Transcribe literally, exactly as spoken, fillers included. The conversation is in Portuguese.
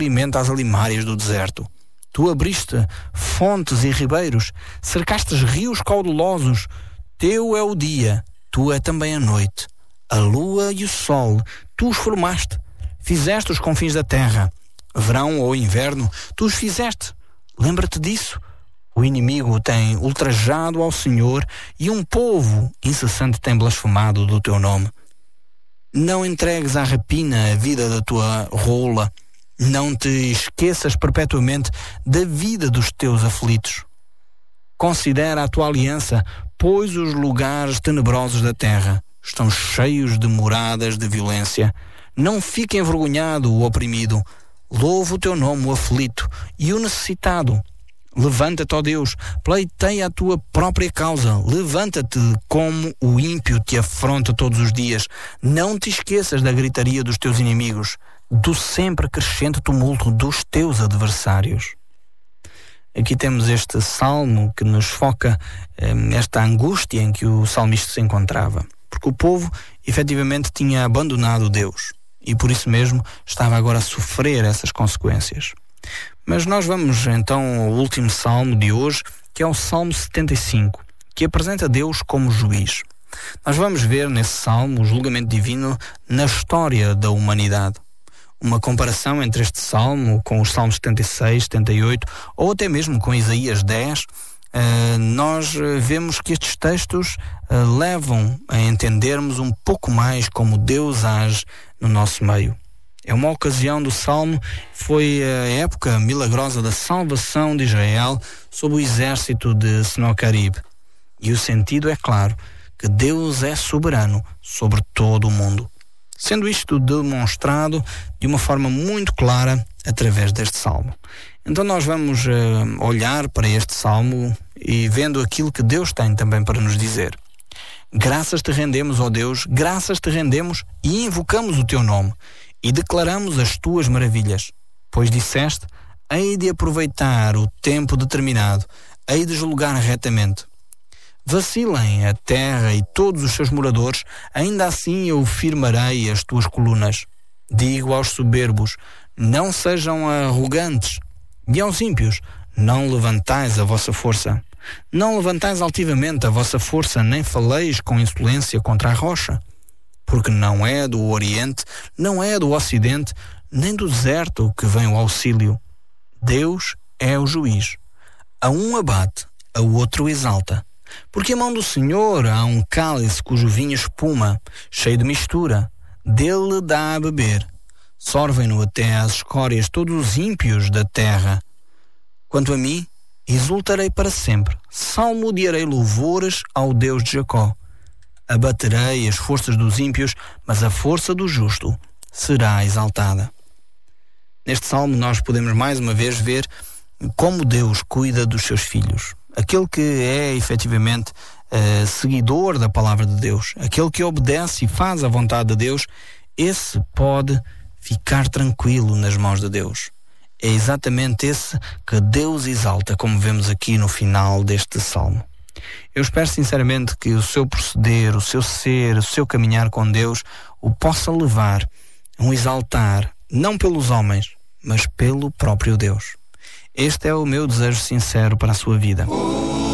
alimenta as alimárias do deserto. Tu abriste fontes e ribeiros, cercaste rios caudelosos. Teu é o dia, tu é também a noite. A lua e o sol, tu os formaste. Fizeste os confins da terra. Verão ou inverno, tu os fizeste. Lembra-te disso. O inimigo tem ultrajado ao Senhor e um povo incessante tem blasfemado do teu nome. Não entregues à rapina a vida da tua rola. Não te esqueças perpetuamente da vida dos teus aflitos. Considera a tua aliança, pois os lugares tenebrosos da terra estão cheios de moradas de violência. Não fique envergonhado o oprimido. Louva o teu nome, o aflito e o necessitado. Levanta-te, ó Deus, pleiteia a tua própria causa. Levanta-te como o ímpio te afronta todos os dias. Não te esqueças da gritaria dos teus inimigos, do sempre crescente tumulto dos teus adversários. Aqui temos este salmo que nos foca eh, esta angústia em que o salmista se encontrava. Porque o povo, efetivamente, tinha abandonado Deus e por isso mesmo estava agora a sofrer essas consequências. Mas nós vamos então ao último salmo de hoje, que é o Salmo setenta e cinco, que apresenta Deus como juiz. Nós vamos ver nesse salmo o julgamento divino na história da humanidade. Uma comparação entre este salmo com os salmos setenta e seis, setenta e oito ou até mesmo com Isaías dez, uh, nós vemos que estes textos uh, levam a entendermos um pouco mais como Deus age no nosso meio. É uma ocasião do Salmo, foi a época milagrosa da salvação de Israel sob o exército de Senoquerib. E o sentido é claro, que Deus é soberano sobre todo o mundo. Sendo isto demonstrado de uma forma muito clara através deste Salmo. Então nós vamos uh, olhar para este Salmo e vendo aquilo que Deus tem também para nos dizer. Graças te rendemos, ó Deus, graças te rendemos e invocamos o teu nome. E declaramos as tuas maravilhas, pois disseste, hei de aproveitar o tempo determinado, hei de julgar retamente. Vacilem a terra e todos os seus moradores, ainda assim eu firmarei as tuas colunas. Digo aos soberbos, não sejam arrogantes, e aos ímpios, não levantais a vossa força. Não levantais altivamente a vossa força, nem faleis com insolência contra a rocha. Porque não é do Oriente, não é do Ocidente, nem do deserto que vem o auxílio. Deus é o juiz. A um abate, a outro exalta. Porque a mão do Senhor há um cálice cujo vinho espuma, cheio de mistura. Dele dá a beber. Sorvem-no até às escórias todos os ímpios da terra. Quanto a mim, exultarei para sempre. Salmodiarei louvores ao Deus de Jacó. Abaterei as forças dos ímpios, mas a força do justo será exaltada. Neste salmo nós podemos mais uma vez ver como Deus cuida dos seus filhos. Aquele que é efetivamente uh, seguidor da palavra de Deus, aquele que obedece e faz a vontade de Deus, esse pode ficar tranquilo nas mãos de Deus. É exatamente esse que Deus exalta, como vemos aqui no final deste salmo. Eu espero sinceramente que o seu proceder, o seu ser, o seu caminhar com Deus o possa levar a um exaltar, não pelos homens, mas pelo próprio Deus. Este é o meu desejo sincero para a sua vida.